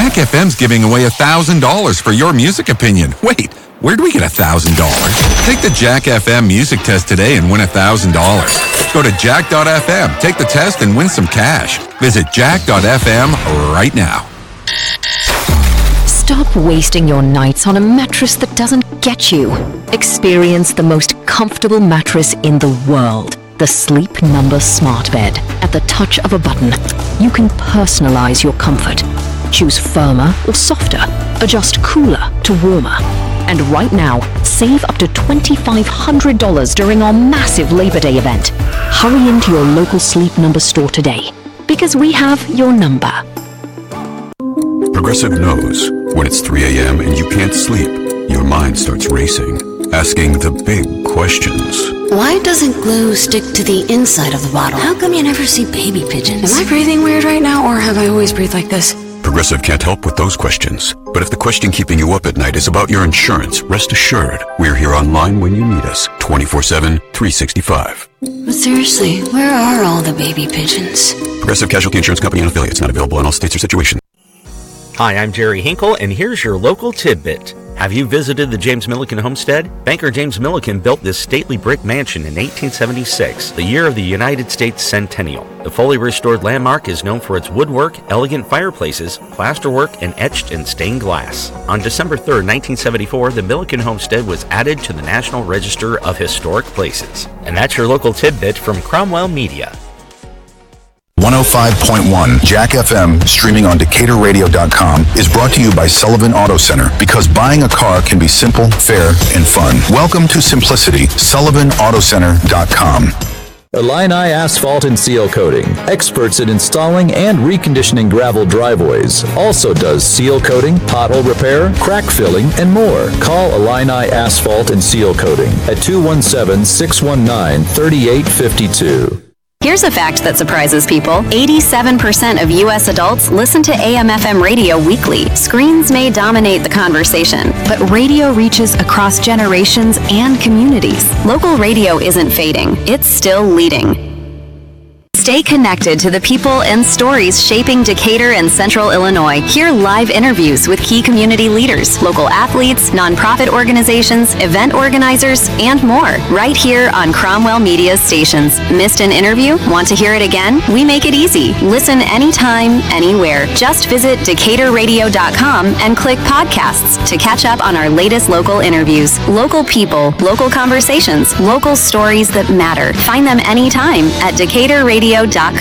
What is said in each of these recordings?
Jack FM's giving away $1,000 for your music opinion. Wait, where do we get $1,000? Take the Jack FM music test today and win $1,000. Go to jack.fm, take the test, and win some cash. Visit jack.fm right now. Stop wasting your nights on a mattress that doesn't get you. Experience the most comfortable mattress in the world. The Sleep Number Smart Bed. At the touch of a button, you can personalize your comfort. Choose firmer or softer. Adjust cooler to warmer. And right now, save up to $2,500 during our massive Labor Day event. Hurry into your local Sleep Number store today, because we have your number. Progressive knows when it's 3 a.m. and you can't sleep, your mind starts racing, asking the big questions. Why doesn't glue stick to the inside of the bottle? How come you never see baby pigeons? Am I breathing weird right now, or have I always breathed like this? Progressive can't help with those questions. But if the question keeping you up at night is about your insurance, rest assured, we're here online when you need us, 24/7, 365. But seriously, where are all the baby pigeons? Progressive Casualty Insurance Company and affiliates, not available in all states or situations. Hi, I'm Jerry Hinkle, and here's your local tidbit. Have you visited the James Milliken homestead? Banker James Milliken built this stately brick mansion in 1876, the year of the United States centennial. The fully restored landmark is known for its woodwork, elegant fireplaces, plasterwork, and etched and stained glass. On December 3, 1974, the Milliken homestead was added to the National Register of Historic Places. And that's your local tidbit from Cromwell Media. 105.1 Jack FM, streaming on DecaturRadio.com, is brought to you by Sullivan Auto Center, because buying a car can be simple, fair, and fun. Welcome to simplicity. SullivanAutoCenter.com. Illini Asphalt and Seal Coating, experts in installing and reconditioning gravel driveways. Also does seal coating, pothole repair, crack filling, and more. Call Illini Asphalt and Seal Coating at 217-619-3852. Here's a fact that surprises people. 87% of U.S. adults listen to AM/FM radio weekly. Screens may dominate the conversation, but radio reaches across generations and communities. Local radio isn't fading. It's still leading. Stay connected to the people and stories shaping Decatur and Central Illinois. Hear live interviews with key community leaders, local athletes, nonprofit organizations, event organizers, and more, right here on Cromwell Media stations. Missed an interview? Want to hear it again? We make it easy. Listen anytime, anywhere. Just visit DecaturRadio.com and click podcasts to catch up on our latest local interviews. Local people, local conversations, local stories that matter. Find them anytime at DecaturRadio.com.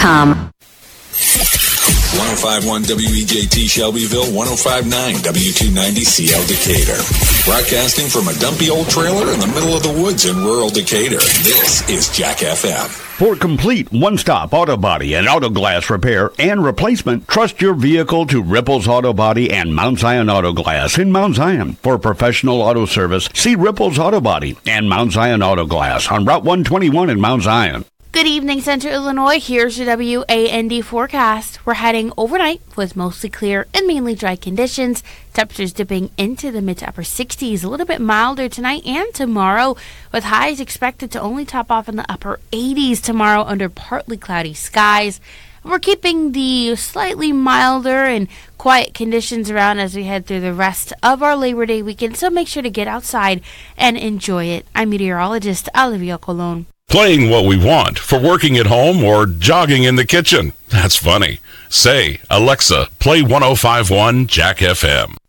105.1 WEJT Shelbyville, 105.9 W290CL Decatur. Broadcasting from a dumpy old trailer in the middle of the woods in rural Decatur. This is Jack FM. For complete one-stop auto body and auto glass repair and replacement, trust your vehicle to Ripples Auto Body and Mount Zion Auto Glass in Mount Zion. For professional auto service, see Ripples Auto Body and Mount Zion Auto Glass on Route 121 in Mount Zion. Good evening, Central Illinois. Here's your WAND forecast. We're heading overnight with mostly clear and mainly dry conditions. Temperatures dipping into the mid to upper 60s. A little bit milder tonight and tomorrow, with highs expected to only top off in the upper 80s tomorrow under partly cloudy skies. We're keeping the slightly milder and quiet conditions around as we head through the rest of our Labor Day weekend, so make sure to get outside and enjoy it. I'm meteorologist Olivia Colon. Playing what we want for working at home or jogging in the kitchen. That's funny. Say, Alexa, play 105.1 Jack FM.